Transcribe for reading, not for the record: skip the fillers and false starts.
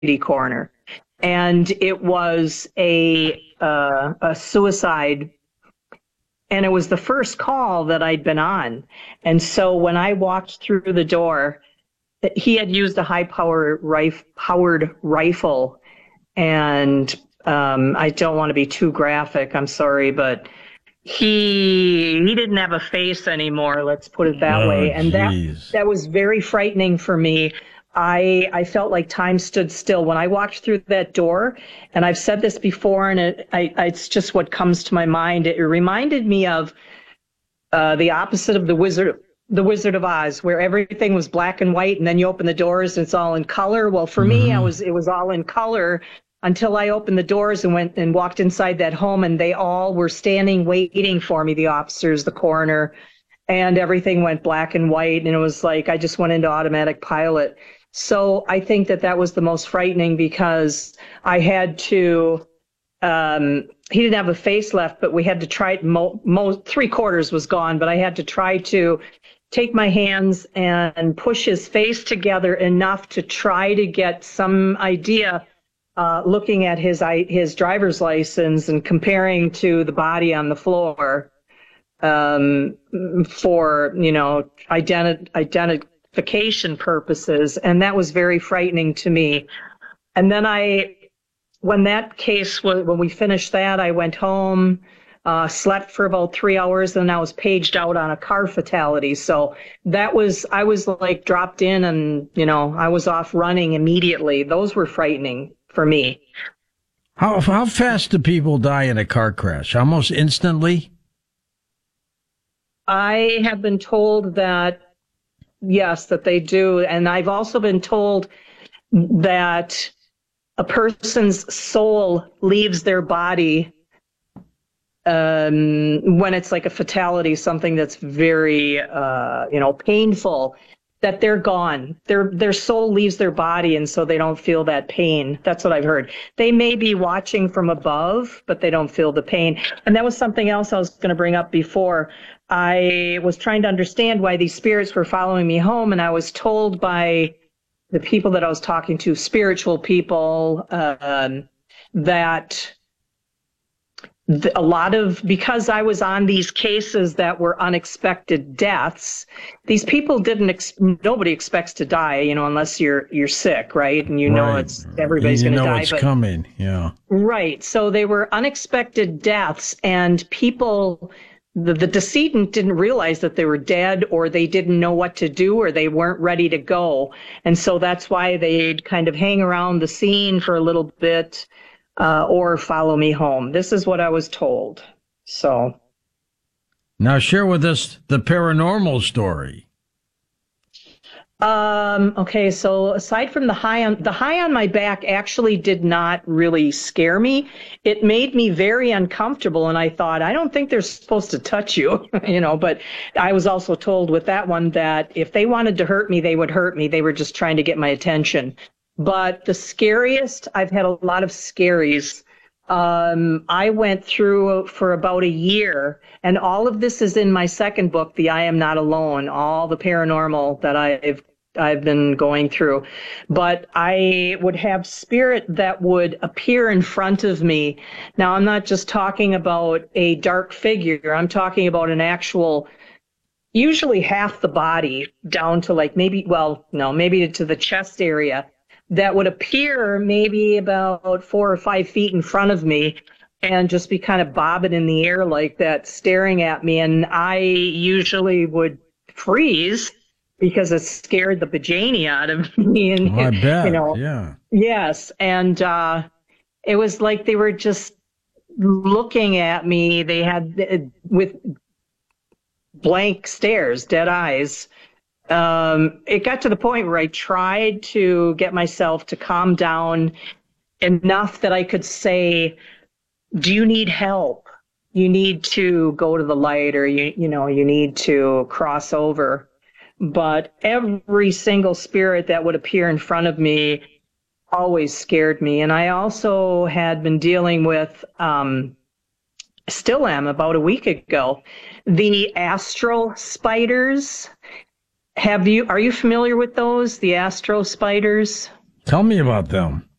deputy coroner, and it was a suicide. And it was the first call that I'd been on. And so when I walked through the door, he had used a high-powered rifle. And I don't want to be too graphic, I'm sorry, but he didn't have a face anymore, let's put it that way. And that was very frightening for me. I felt like time stood still when I walked through that door, and I've said this before, and it's just what comes to my mind. It reminded me of the opposite of the Wizard of Oz, where everything was black and white, and then you open the doors and it's all in color. Well, for me, it was all in color until I opened the doors and went and walked inside that home, and they all were standing waiting for me, the officers, the coroner, and everything went black and white, and it was like I just went into automatic pilot. So I think that was the most frightening, because I had to, he didn't have a face left, but we had to try, 3/4 was gone, but I had to try to take my hands and push his face together enough to try to get some idea, looking at his driver's license and comparing to the body on the floor, for, identification purposes, and that was very frightening to me. And then when we finished that, I went home, slept for about 3 hours, and I was paged out on a car fatality. So I was like dropped in, and, I was off running immediately. Those were frightening for me. How fast do people die in a car crash? Almost instantly? I have been told that, yes, that they do. And I've also been told that a person's soul leaves their body when it's like a fatality, something that's very, painful, that they're gone. Their soul leaves their body, and so they don't feel that pain. That's what I've heard. They may be watching from above, but they don't feel the pain. And that was something else I was going to bring up before. I was trying to understand why these spirits were following me home, and I was told by the people that I was talking to, spiritual people, that because I was on these cases that were unexpected deaths, these people nobody expects to die, unless you're sick, right? And everybody's going to die. It's coming, yeah. Right. So they were unexpected deaths, and people, the decedent didn't realize that they were dead, or they didn't know what to do, or they weren't ready to go. And so that's why they'd kind of hang around the scene for a little bit, or follow me home. This is what I was told. So now share with us the paranormal story. Okay, so aside from the high on my back actually did not really scare me. It made me very uncomfortable, and I thought, I don't think they're supposed to touch you, but I was also told with that one that if they wanted to hurt me, they would hurt me. They were just trying to get my attention. But the scariest, I've had a lot of scaries. I went through for about a year, and all of this is in my second book, The I Am Not Alone, all the paranormal that I've been going through. But I would have spirit that would appear in front of me. Now, I'm not just talking about a dark figure. I'm talking about an actual, usually half the body down to maybe to the chest area, that would appear maybe about 4 or 5 feet in front of me and just be kind of bobbing in the air like that, staring at me. And I usually would freeze because it scared the bejani out of me. And, I bet, yeah. Yes. And it was like they were just looking at me. They had, with blank stares, dead eyes. It got to the point where I tried to get myself to calm down enough that I could say, do you need help? You need to go to the light, or you need to cross over. But every single spirit that would appear in front of me always scared me. And I also had been dealing with, still am about a week ago, the astral spiders. Are you familiar with those, the astro spiders? Tell me about them.